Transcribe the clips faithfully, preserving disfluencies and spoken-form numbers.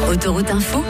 Autoroute Info,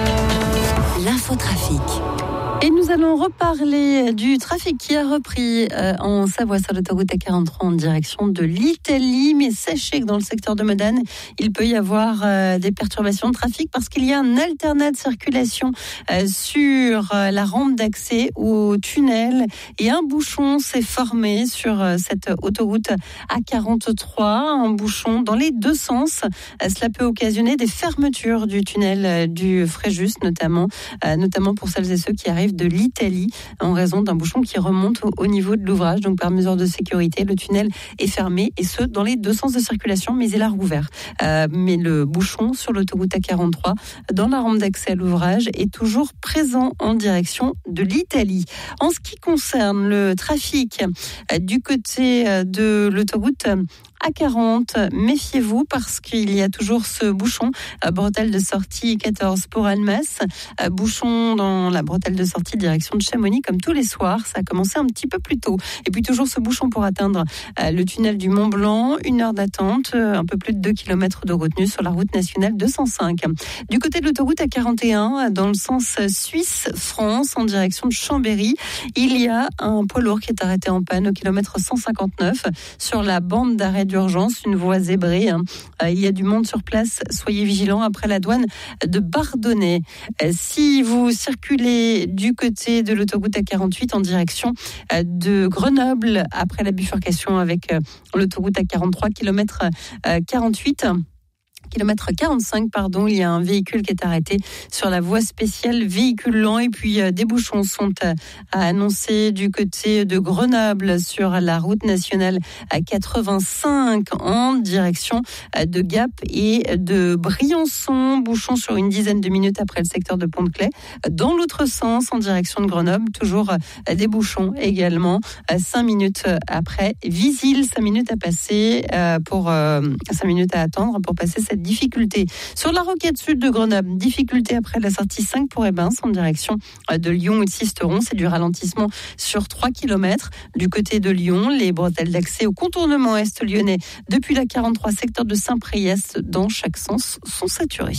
l'infotrafic. Et nous allons reparler du trafic qui a repris euh, en Savoie sur l'autoroute A quarante-trois en direction de l'Italie. Mais sachez que dans le secteur de Modane, il peut y avoir euh, des perturbations de trafic parce qu'il y a un alternat de circulation euh, sur euh, la rampe d'accès au tunnel. Et un bouchon s'est formé sur euh, cette autoroute A quarante-trois, un bouchon dans les deux sens. Euh, cela peut occasionner des fermetures du tunnel euh, du Fréjus, notamment, euh, notamment pour celles et ceux qui arrivent de l'Italie en raison d'un bouchon qui remonte au, au niveau de l'ouvrage. Donc par mesure de sécurité, le tunnel est fermé et ce dans les deux sens de circulation, mais il a rouvert. Euh, mais le bouchon sur l'autoroute A quarante-trois dans la rampe d'accès à l'ouvrage est toujours présent en direction de l'Italie. En ce qui concerne le trafic euh, du côté euh, de l'autoroute A quarante, méfiez-vous parce qu'il y a toujours ce bouchon, euh, bretelle de sortie quatorze pour Almas, euh, bouchon dans la bretelle de sortie direction de Chamonix comme tous les soirs. Ça a commencé un petit peu plus tôt. Et puis toujours ce bouchon pour atteindre euh, le tunnel du Mont Blanc, une heure d'attente, euh, un peu plus de deux kilomètres de retenue sur la route nationale deux cent cinq. Du côté de l'autoroute A quarante et un, dans le sens Suisse-France en direction de Chambéry, il y a un poids lourd qui est arrêté en panne au kilomètre cent cinquante-neuf sur la bande d'arrêt d'urgence, une voie zébrée. Hein. Euh, il y a du monde sur place. Soyez vigilants après la douane de Bardonnay. Euh, si vous circulez du côté de l'autoroute A quarante-huit en direction euh, de Grenoble après la bifurcation avec euh, l'autoroute A quarante-trois, kilomètre euh, quarante-huit. Kilomètre quarante-cinq, pardon, il y a un véhicule qui est arrêté sur la voie spéciale véhicule lent et puis euh, des bouchons sont euh, à annoncer du côté de Grenoble sur la route nationale à quatre-vingt-cinq en direction euh, de Gap et de Briançon. Bouchons sur une dizaine de minutes après le secteur de Pont-de-Claix. Dans l'autre sens, en direction de Grenoble, toujours euh, des bouchons également. Euh, cinq minutes après Visil, cinq minutes à passer euh, pour euh, cinq minutes à attendre pour passer cette difficulté. Sur la roquette sud de Grenoble, difficulté après la sortie cinq pour Ebens en direction de Lyon et de Sisteron. C'est du ralentissement sur trois kilomètres. Du côté de Lyon, les bretelles d'accès au contournement est lyonnais depuis la quarante-trois, secteur de Saint-Priest dans chaque sens sont saturés.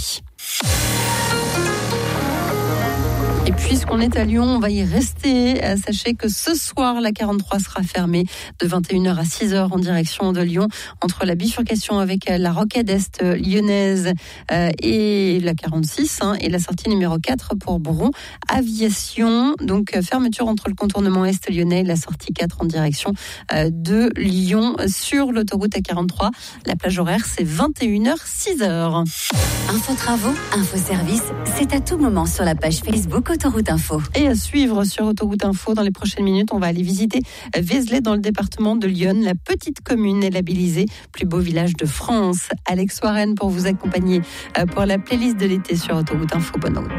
Et puisqu'on est à Lyon, on va y rester. Sachez que ce soir, la quarante-trois sera fermée de vingt et une heures à six heures en direction de Lyon, entre la bifurcation avec la rocade est lyonnaise et la quarante-six, hein, et la sortie numéro quatre pour Bron Aviation. Donc, fermeture entre le contournement est lyonnais et la sortie quatre en direction de Lyon sur l'autoroute A quarante-trois. La plage horaire, c'est vingt et une heures, six heures. Info travaux, info service, c'est à tout moment sur la page Facebook Autoroute Info. Et à suivre sur Autoroute Info, dans les prochaines minutes, on va aller visiter Vézelay dans le département de l'Yonne. La petite commune est labellisée plus beau village de France. Alex Warren pour vous accompagner pour la playlist de l'été sur Autoroute Info. Bonne route.